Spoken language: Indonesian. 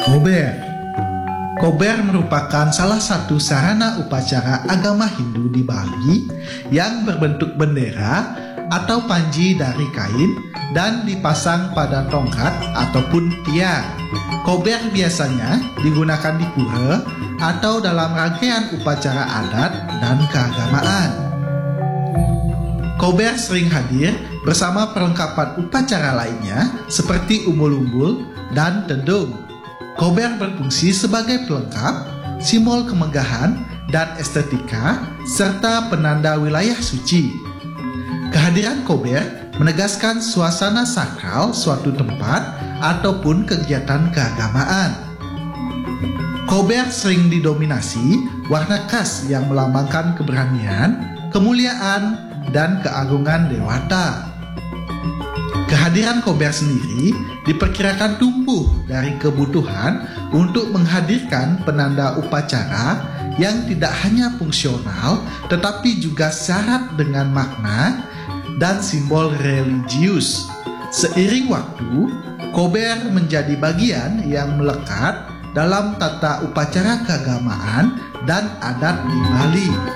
Kober. Kober merupakan salah satu sarana upacara agama Hindu di Bali yang berbentuk bendera atau panji dari kain dan dipasang pada tongkat ataupun tiang. Kober biasanya digunakan di pura atau dalam rangkaian upacara adat dan keagamaan. Kober sering hadir bersama perlengkapan upacara lainnya seperti umbul-umbul dan tedung. Kober berfungsi sebagai pelengkap, simbol kemegahan dan estetika, serta penanda wilayah suci. Kehadiran kober menegaskan suasana sakral suatu tempat ataupun kegiatan keagamaan. Kober sering didominasi warna khas yang melambangkan keberanian, kemuliaan, dan keagungan dewata. Kehadiran kober sendiri diperkirakan tumbuh dari kebutuhan untuk menghadirkan penanda upacara yang tidak hanya fungsional tetapi juga syarat dengan makna dan simbol religius. Seiring waktu, kober menjadi bagian yang melekat dalam tata upacara keagamaan dan adat di Bali.